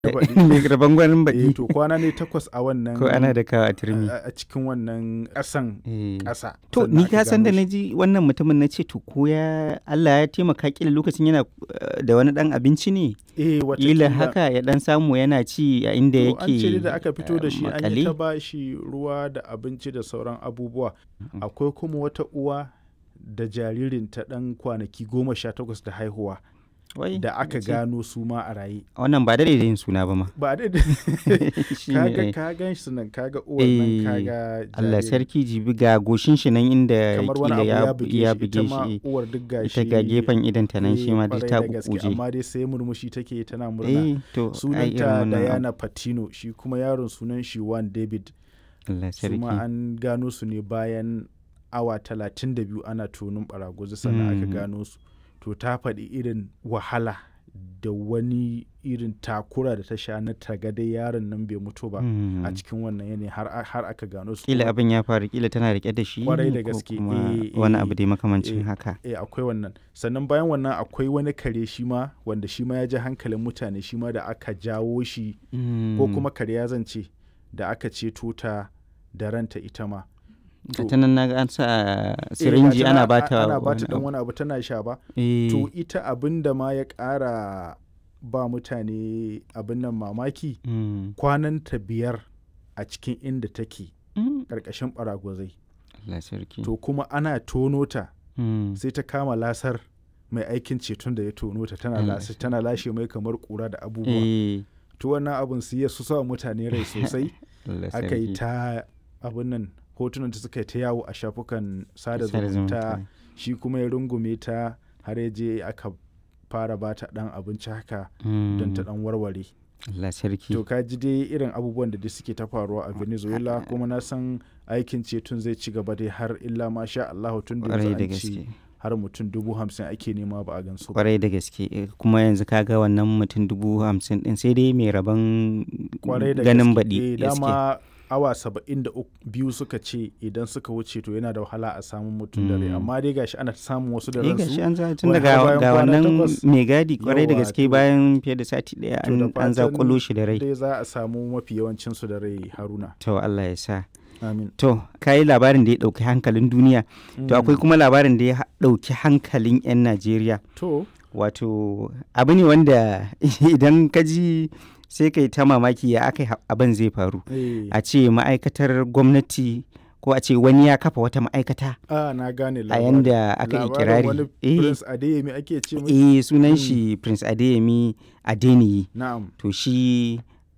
mai rabon gwanin baɗi to kwana ne 8 a wannan ko ana da kawo a turmi a cikin wannan ƙasan ƙasa. To ni ka san da na ji wannan mutumin na ce to ko ya Allah ya taimaka kila lokacin yana da wani dan abinci ne kila haka ya dan samu yana ci a inda yake an ce da aka fito da shi an yi ta ba shi ruwa da abinci da sauran abubuwa. Akwai kuma wata uwa da jaririnta ɗan kwanaki 18 da haihuwa da aka gano su ma a raye. Wannan ba da yin suna ba ma. Ba da ka gan shi nan kaga uwan nan kaga Allah sarki jibi ga goshin shi nan inda kila ya buge shi uwar duk gashi ita ga gefen idan ta nan shi ma duk ta kuje amma dai sai murmushi take tana murna. Sunanta Diana Patino shi kuma yaron sunan shi Juan David. Allah sarki. Kuma an gano su ne bayan awa 32 ana tonin baraguzi sannan aka gano su. To ta faɗi irin wahala da wani irin takura da ta sha na tagadai yaron nan bai mutu ba a cikin wannan yanayi har aka gano su. Kila abin ya faru kila tana rike da shi kwarai da gaske wani abu dai makamancin haka. Akwai wannan sannan bayan wannan akwai wani kare shi ma wanda shi ma ya ji hankalin mutane shi ma da aka jawo shi ko kuma kare ya zance da aka ceto ta da ranta ita ma. ta nan na an sa sirinji ana bata dan wani abu tana sha ba. To ita abin da ma ya ƙara ba mutane abin nan mamaki kwananta 5 a cikin inda take ƙarƙashin ɓaragwazai. To kuma ana tono ta sai ta kama lasar mai aikin ceton da ya tono ta tana lashe mai kamar ƙura da abubuwa. To wannan abin su ya su sa mutane rai sosai aka yi ta abin nan hotunan ta suka yi ta yawo a shafukan sada zumunta shi kuma ya rungume ta har ya je aka fara ba ta dan abinci haka don ta dan warware. Allah sarki. To ka ji dai irin abubuwan da suke ta faruwa a Venezuela kuma na san aikin ceton zai ci gaba dai har illa ma sha Allah tun da an ci har mutum 50,000 ake nema ba a gansu. Kwarai da gaske kuma yanzu kaga wannan mutum 50,000 din sai dai mai rabon ganin baɗi. Dama awa 72 suka ce idan suka wuce to yana da wahala a samun mutum da rai amma dai gashi ana samun wasu da ransu. Gashi an tun daga ga wannan mai gadi kwarai da gaske bayan fiye da sati daya an zakulo shi da rai. Dai za a samu mafi yawancin su da rai Haruna. To Allah ya sa. Amin. To kai labarin da ya dauki hankalin duniya to akwai kuma labarin da ya dauki hankalin 'yan Najeriya. To wato abu ne wanda idan ka ji sai kai ta mamaki ya aka abin zai faru. A ce ma'aikatar gwamnati ko a ce wani ya kafa wata ma'aikata na gane a yanda aka yi kirari. Wani Prince Adeyemi ake ce mai? Sunan shi Prince Adeyemi Adeniyi. Na'am. To shi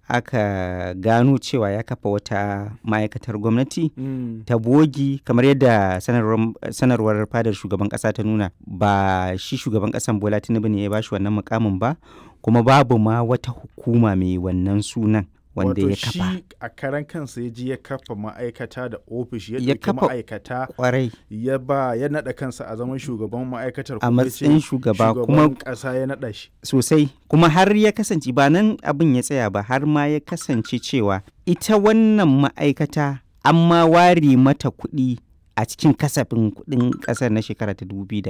aka gano cewa ya kafa wata ma'aikatar gwamnati ta bogi kamar yadda sanarwar fadar shugaban kasa ta nuna ba shi shugaban kasan Bola Tinubu ne ya bashi wannan mukamin ba kuma babu ma wata hukuma mai wannan sunan wanda ya kafa. Wato shi a karan kansa ya ji ya kafa ma'aikata da ofishi ya ɗauki ma'aikata kwarai ya naɗa kansa a zaman shugaban ma'aikatar a matsayin shugaba kuma ƙasa ya naɗa shi sosai kuma har ya kasance ba nan abin ya tsaya ba har ma ya kasance cewa ita wannan ma'aikata an ma ware mata kuɗi a cikin kasafin kuɗin ƙasar na shekara ta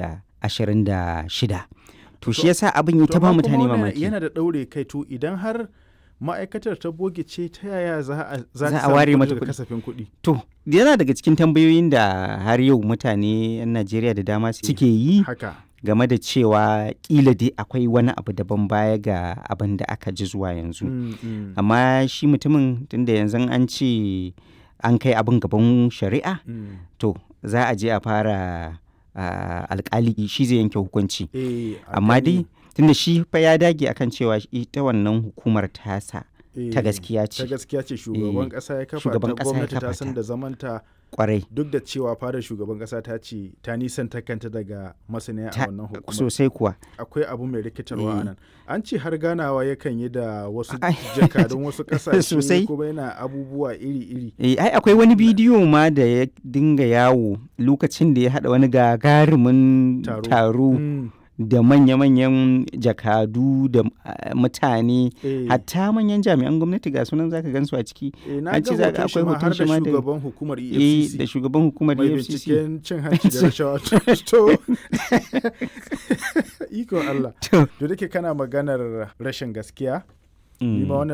2026. To shi yasa abin yi ta ba mutane mamaki. Yana da ɗaure kai to idan har ma'aikatar ta boge ce ta yaya za a ware mata kasafin kuɗi. To yana daga cikin tambayoyin da har yau mutane 'yan Najeriya da dama suke yi game da cewa kila dai akwai wani abu daban baya ga abin da aka ji zuwa yanzu. Amma shi mutumin tunda yanzu an ce an kai abin gaban shari'a to za a je a fara alkali shi zai yanke hukunci. Amma dai tunda shi fa ya dage akan cewa ita wannan hukumar tasa ta gaskiya ce. Ta gaskiya ce shugaban kasa ya kafa ta gwamnati ta san da zamanta kwarai. Duk da cewa fadar shugaban kasa ta ce ta nisanta kanta daga masaniya a wannan hukumar. Sosai kuwa. Akwai abu mai rikitarwa a nan. An ce har ganawa yakan yi da wasu jakadun wasu kasashe kuma yana abubuwa iri-iri. Ai akwai wani bidiyo ma da ya dinga yawo lokacin da ya haɗa wani gagarumin taro. Da manya-manyan jakadu da mutane hatta manyan jami'an gwamnati ga sunan zaka gansu a ciki. An ce akwai hoton shi ma da shugaban hukumar EFCC. Da shugaban hukumar EFCC. Mai binciken cin hanci da rashawa. To iko Allah. To dake kana maganar rashin gaskiya. Ni ma wannan